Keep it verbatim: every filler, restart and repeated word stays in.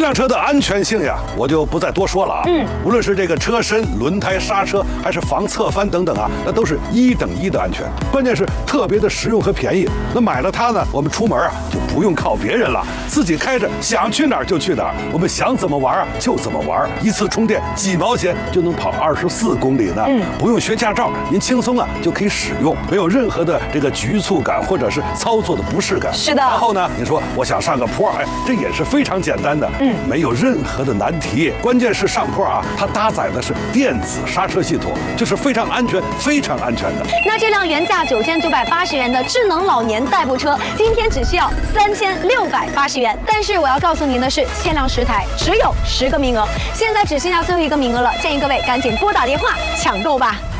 辆车的安全性呀，我就不再多说了啊。 嗯， 无论是这个车身、轮胎、刹车，还是防侧翻等等啊，那都是一等一的安全。关键是特别的实用和便宜。那买了它呢，我们出门啊就不用靠别人了，自己开着想去哪儿就去哪儿，我们想怎么玩啊就怎么玩，一次充电几毛钱就能跑二十四公里呢。嗯，不用学驾照，您轻松啊就可以使用，没有任何的这个局促感或者是操作的不适感。 是的。 然后呢，你说我想上个坡，哎，这也是非常简单的，嗯，没有任何的难题。关键是上坡啊，它搭载的是电子刹车系统，就是非常安全、非常安全的。 那这辆原价九千九百八十元的智能老年代步车，今天只需要三千六百八十元。但是我要告诉您的是，限量十台，只有十个名额，现在只剩下最后一个名额了，建议各位赶紧拨打电话抢购吧。